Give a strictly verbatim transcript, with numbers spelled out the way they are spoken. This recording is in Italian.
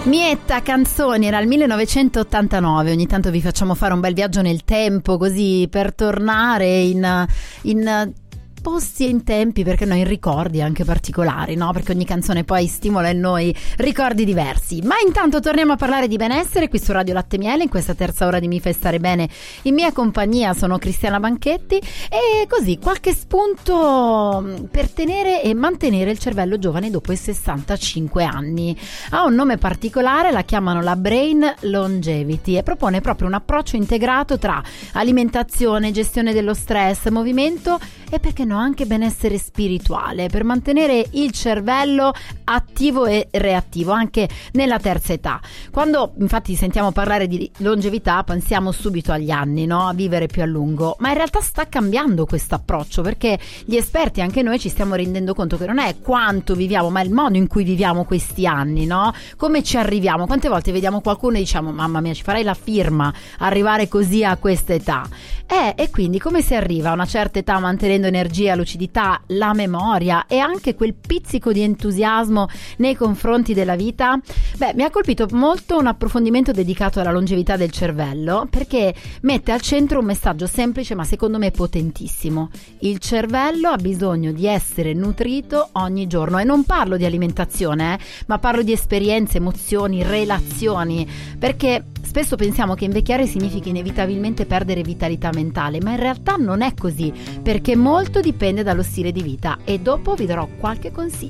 Mietta Canzoni, era il millenovecentottantanove. Ogni tanto vi facciamo fare un bel viaggio nel tempo, così per tornare in, in posti e in tempi, perché noi in ricordi anche particolari, no? Perché ogni canzone poi stimola in noi ricordi diversi. Ma intanto torniamo a parlare di benessere qui su Radio Latte Miele, in questa terza ora di Mi Fai Stare Bene. In mia compagnia sono Cristiana Banchetti e così qualche spunto per tenere e mantenere il cervello giovane dopo i sessantacinque anni. Ha un nome particolare, la chiamano la Brain Longevity e propone proprio un approccio integrato tra alimentazione, gestione dello stress, movimento e perché no anche benessere spirituale, per mantenere il cervello attivo e reattivo anche nella terza età. Quando infatti sentiamo parlare di longevità pensiamo subito agli anni, no? A vivere più a lungo, ma in realtà sta cambiando questo approccio, perché gli esperti, anche noi, ci stiamo rendendo conto che non è quanto viviamo, ma il modo in cui viviamo questi anni, no? Come ci arriviamo. Quante volte vediamo qualcuno e diciamo mamma mia, ci farai la firma arrivare così a questa età. Eh, e quindi come si arriva a una certa età mantenendo energia, lucidità, la memoria e anche quel pizzico di entusiasmo nei confronti della vita? Beh, mi ha colpito molto un approfondimento dedicato alla longevità del cervello, perché mette al centro un messaggio semplice ma secondo me potentissimo. Il cervello ha bisogno di essere nutrito ogni giorno, e non parlo di alimentazione, eh, ma parlo di esperienze, emozioni, relazioni, perché spesso pensiamo che invecchiare significhi inevitabilmente perdere vitalità mentale, ma in realtà non è così, perché molto dipende dallo stile di vita, e dopo vi darò qualche consiglio.